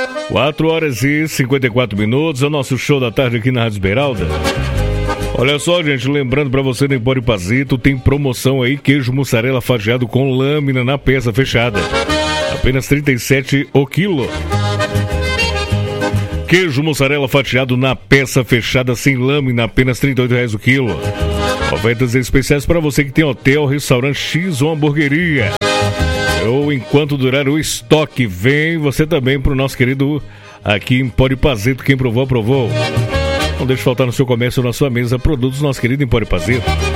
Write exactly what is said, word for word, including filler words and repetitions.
quatro horas e cinquenta e quatro minutos, é o nosso show da tarde aqui na Rádio Esmeralda. Olha só, gente, lembrando pra você, no Empório Pazito tem promoção aí, queijo mussarela fatiado com lâmina na peça fechada. Apenas trinta e sete reais o quilo. Queijo mussarela fatiado na peça fechada sem lâmina, apenas trinta e oito reais o quilo. Ofertas especiais para você que tem hotel, restaurante X ou hamburgueria. Ou enquanto durar o estoque, vem você também pro nosso querido aqui Empório Pazito. Quem provou, aprovou. Não deixe faltar no seu comércio ou na sua mesa produtos do nosso querido Empório Pazito.